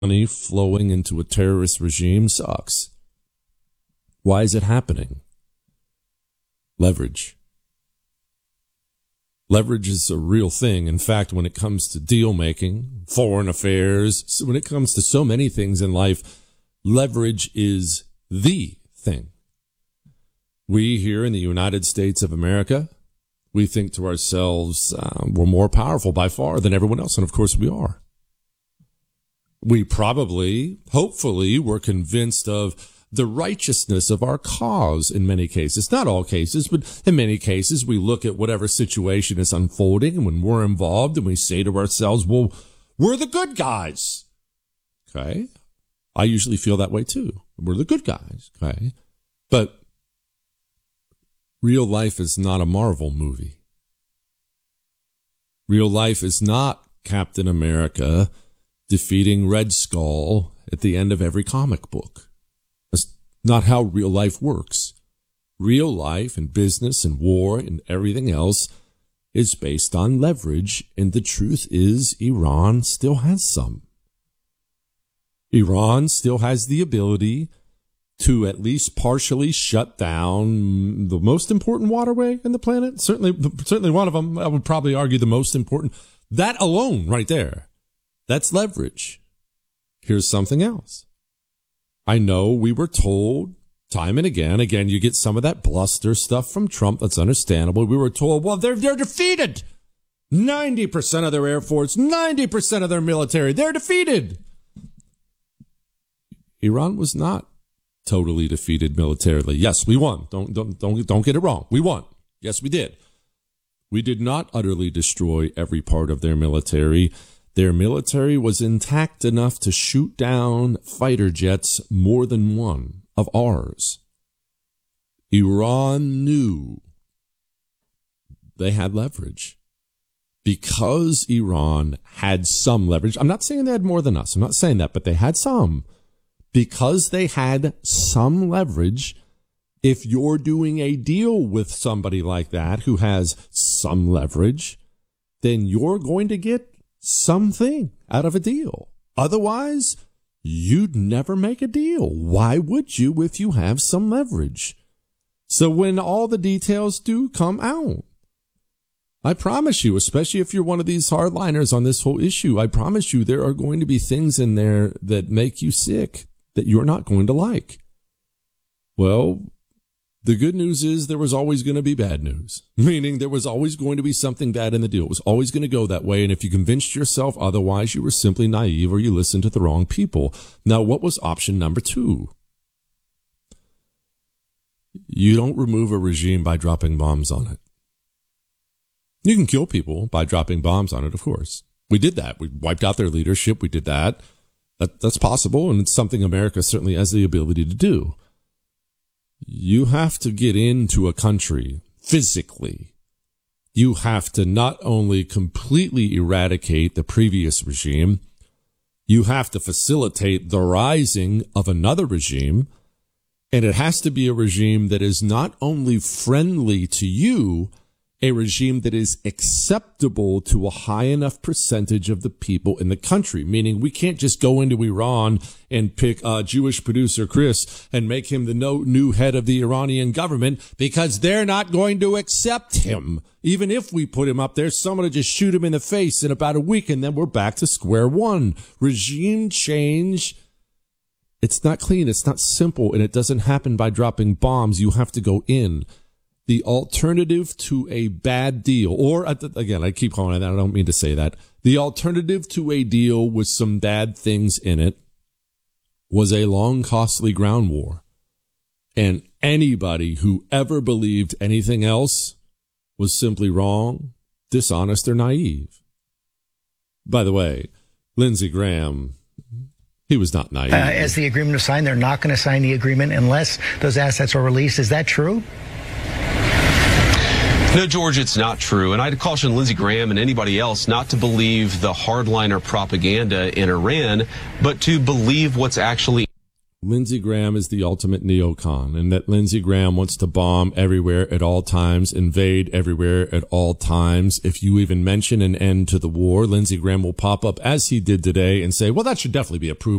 money flowing into a terrorist regime sucks. Why is it happening? Leverage. Leverage is a real thing. In fact, when it comes to deal making, foreign affairs, when it comes to so many things in life, leverage is the thing. We here in the United States of America, we think to ourselves, we're more powerful by far than everyone else. And of course we are. We probably, hopefully, were convinced of the righteousness of our cause in many cases. Not all cases, but in many cases, we look at whatever situation is unfolding and when we're involved and we say to ourselves, well, we're the good guys. Okay. I usually feel that way too. We're the good guys. Okay. But real life is not a Marvel movie. Real life is not Captain America defeating Red Skull at the end of every comic book. That's not how real life works. Real life and business and war and everything else is based on leverage, and the truth is Iran still has some. Iran still has the ability to at least partially shut down the most important waterway in the planet. Certainly one of them. I would probably argue the most important. That alone right there, that's leverage. Here's something else. I know we were told time and again, you get some of that bluster stuff from Trump. That's understandable. We were told, well, they're defeated. 90% of their Air Force, 90% of their military, they're defeated. Iran was not totally defeated militarily. Yes, we won. Don't get it wrong. We won. Yes, we did. We did not utterly destroy every part of their military. Their military was intact enough to shoot down fighter jets, more than one of ours. Iran knew they had leverage. Because Iran had some leverage, I'm not saying they had more than us. I'm not saying that, but they had some. Because they had some leverage, if you're doing a deal with somebody like that who has some leverage, then you're going to get something out of a deal. Otherwise, you'd never make a deal. Why would you if you have some leverage? So when all the details do come out, I promise you, especially if you're one of these hardliners on this whole issue, I promise you there are going to be things in there that make you sick, that you're not going to like. Well, the good news is there was always going to be bad news, meaning there was always going to be something bad in the deal. It was always going to go that way. And if you convinced yourself otherwise, you were simply naive or you listened to the wrong people. Now, what was option number 2? You don't remove a regime by dropping bombs on it. You can kill people by dropping bombs on it, of course. We did that. We wiped out their leadership. We did that. That's possible, and it's something America certainly has the ability to do. You have to get into a country physically. You have to not only completely eradicate the previous regime, you have to facilitate the rising of another regime, and it has to be a regime that is not only friendly to you, a regime that is acceptable to a high enough percentage of the people in the country, meaning we can't just go into Iran and pick Jewish producer Chris and make him the new head of the Iranian government because they're not going to accept him. Even if we put him up there, someone will just shoot him in the face in about a week and then we're back to square one. Regime change, it's not clean, it's not simple, and it doesn't happen by dropping bombs. You have to go in. The alternative to a bad deal, or again, I keep calling it that. I don't mean to say that. The alternative to a deal with some bad things in it was a long, costly ground war. And anybody who ever believed anything else was simply wrong, dishonest, or naive. By the way, Lindsey Graham, he was not naive. As the agreement was signed, they're not going to sign the agreement unless those assets are released. Is that true? No, George, it's not true. And I'd caution Lindsey Graham and anybody else not to believe the hardliner propaganda in Iran, but to believe what's actually. Lindsey Graham is the ultimate neocon, and that Lindsey Graham wants to bomb everywhere at all times, invade everywhere at all times. If you even mention an end to the war, Lindsey Graham will pop up, as he did today, and say, well, that should definitely be approved.